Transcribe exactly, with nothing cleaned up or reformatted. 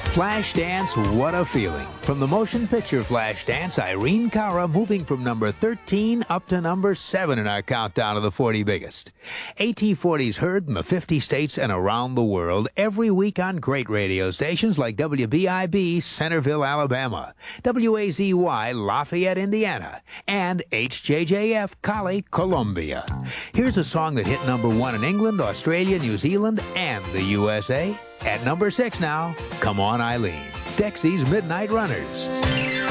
Flashdance, what a feeling. From the motion picture Flashdance, Irene Cara moving from number thirteen up to number seven in our countdown of the forty biggest. A T forty's heard in the fifty states and around the world every week on great radio stations like W B I B, Centerville, Alabama, W A Z Y, Lafayette, Indiana, and H J J F, Cali, Colombia. Here's a song that hit number one in England, Australia, New Zealand, and the U S A. At number six now, Come On Eileen, Dexy's Midnight Runners.